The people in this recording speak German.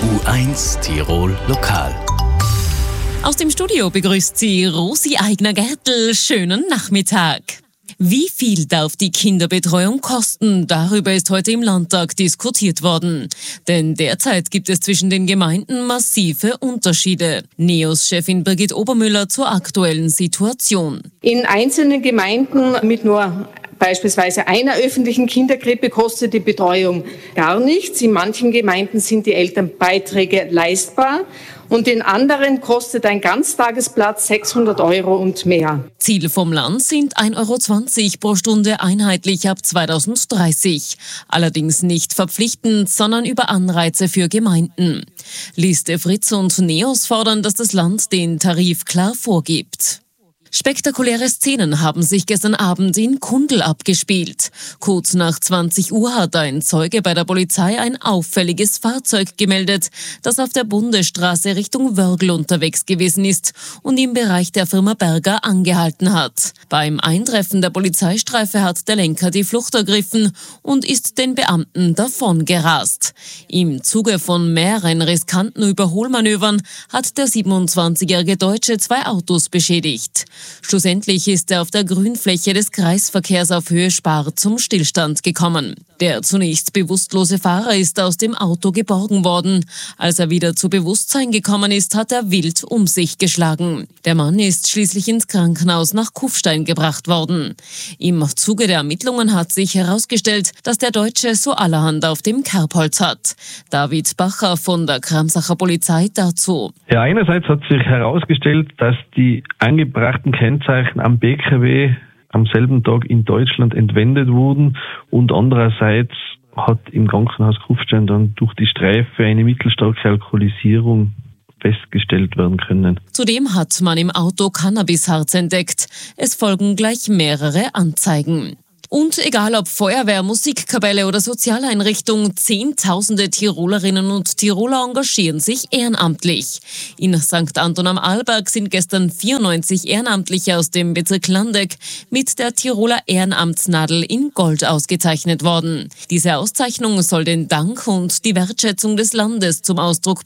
U1 Tirol Lokal. Aus dem Studio begrüßt sie Rosi Eigner-Gertl. Schönen Nachmittag. Wie viel darf die Kinderbetreuung kosten? Darüber ist heute im Landtag diskutiert worden. Denn derzeit gibt es zwischen den Gemeinden massive Unterschiede. NEOS-Chefin Birgit Obermüller zur aktuellen Situation. In einzelnen Gemeinden mit nur beispielsweise einer öffentlichen Kinderkrippe kostet die Betreuung gar nichts. In manchen Gemeinden sind die Elternbeiträge leistbar. Und in anderen kostet ein Ganztagesplatz 600 € und mehr. Ziel vom Land sind 1,20 € pro Stunde einheitlich ab 2030. Allerdings nicht verpflichtend, sondern über Anreize für Gemeinden. Liste Fritz und NEOS fordern, dass das Land den Tarif klar vorgibt. Spektakuläre Szenen haben sich gestern Abend in Kundl abgespielt. Kurz nach 20 Uhr hat ein Zeuge bei der Polizei ein auffälliges Fahrzeug gemeldet, das auf der Bundesstraße Richtung Wörgl unterwegs gewesen ist und im Bereich der Firma Berger angehalten hat. Beim Eintreffen der Polizeistreife hat der Lenker die Flucht ergriffen und ist den Beamten davongerast. Im Zuge von mehreren riskanten Überholmanövern hat der 27-jährige Deutsche 2 Autos beschädigt. Schlussendlich ist er auf der Grünfläche des Kreisverkehrs auf Höhe Spar zum Stillstand gekommen. Der zunächst bewusstlose Fahrer ist aus dem Auto geborgen worden. Als er wieder zu Bewusstsein gekommen ist, hat er wild um sich geschlagen. Der Mann ist schließlich ins Krankenhaus nach Kufstein gebracht worden. Im Zuge der Ermittlungen hat sich herausgestellt, dass der Deutsche so allerhand auf dem Kerbholz hat. David Bacher von der Kramsacher Polizei dazu. Ja, einerseits hat sich herausgestellt, dass die angebrachten Kennzeichen am BKW am selben Tag in Deutschland entwendet wurden und andererseits hat im Krankenhaus Kufstein dann durch die Streife eine mittelstarke Alkoholisierung festgestellt werden können. Zudem hat man im Auto Cannabisharz entdeckt. Es folgen gleich mehrere Anzeigen. Und egal ob Feuerwehr, Musikkapelle oder Sozialeinrichtung, Zehntausende Tirolerinnen und Tiroler engagieren sich ehrenamtlich. In St. Anton am Arlberg sind gestern 94 Ehrenamtliche aus dem Bezirk Landeck mit der Tiroler Ehrenamtsnadel in Gold ausgezeichnet worden. Diese Auszeichnung soll den Dank und die Wertschätzung des Landes zum Ausdruck